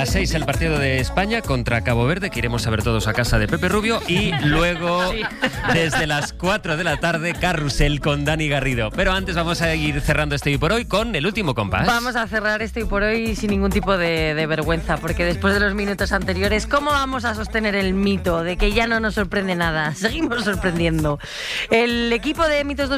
las 6 el partido de España contra Cabo Verde, que iremos a ver todos a casa de Pepe Rubio. Y luego, desde las 4 de la tarde, Carrusel con Dani Garrido. Pero antes vamos a ir cerrando este Hoy por Hoy con el último compás. Vamos a cerrar este Hoy por Hoy sin ningún tipo de vergüenza, porque después de los minutos anteriores, ¿cómo vamos a sostener el mito de que ya no nos sorprende nada? Seguimos sorprendiendo. El equipo de Mitos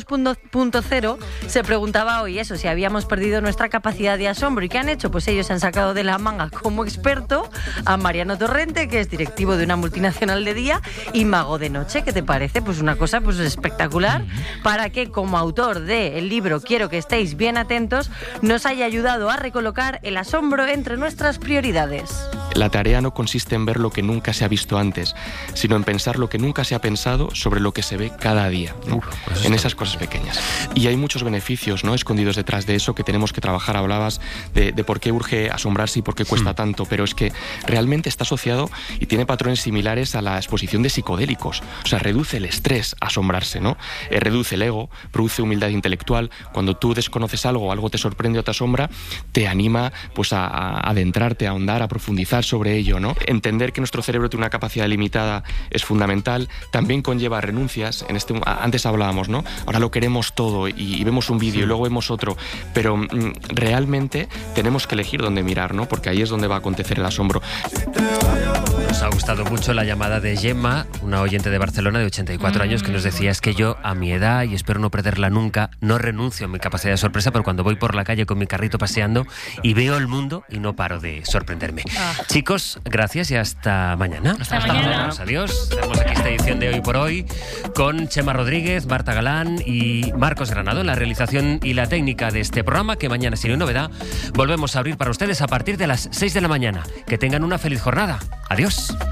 2.0 se preguntaba hoy eso, si habíamos perdido nuestra capacidad de asombro. ¿Y qué han hecho? Pues ellos se han sacado de la manga como experto a Mariano Torrente, que es directivo de una multinacional de día y mago de noche. ¿Qué te parece? Pues una cosa espectacular, para que como autor del libro Quiero que estéis bien atentos, nos haya ayudado a recolocar el asombro entre nuestras prioridades. La tarea no consiste en ver lo que nunca se ha visto antes, sino en pensar lo que nunca se ha pensado sobre lo que se ve cada día, ¿no? En esas cosas pequeñas. Y hay muchos beneficios, ¿no?, escondidos detrás de eso que tenemos que trabajar. Hablabas de por qué urge asombrarse y por qué cuesta tanto, pero es que realmente está asociado y tiene patrones similares a la exposición de psicodélicos. O sea, reduce el estrés asombrarse, ¿no? Reduce el ego, produce humildad intelectual. Cuando tú desconoces algo, algo te sorprende o te asombra, te anima pues a adentrarte, a ahondar, a profundizar sobre ello, ¿no? Entender que nuestro cerebro tiene una capacidad limitada es fundamental. También conlleva renuncias. Antes hablábamos, ¿no? Ahora lo queremos todo y vemos un vídeo y luego vemos otro, pero realmente tenemos que elegir dónde mirar, ¿no? Porque ahí es donde va a acontecer el asombro. Nos ha gustado mucho la llamada de Gemma, una oyente de Barcelona de 84 años, que nos decía: es que yo, a mi edad, y espero no perderla nunca, no renuncio a mi capacidad de sorpresa, pero cuando voy por la calle con mi carrito paseando y veo el mundo y no paro de sorprenderme. Chicos, gracias y hasta mañana. Hasta mañana. Adiós. Tenemos aquí esta edición de Hoy por Hoy con Chema Rodríguez, Marta Galán y Marcos Granado en la realización y la técnica de este programa, que mañana, si no hay novedad, volvemos a abrir para ustedes a partir de las 6 de la mañana. Que tengan una feliz jornada. Adiós.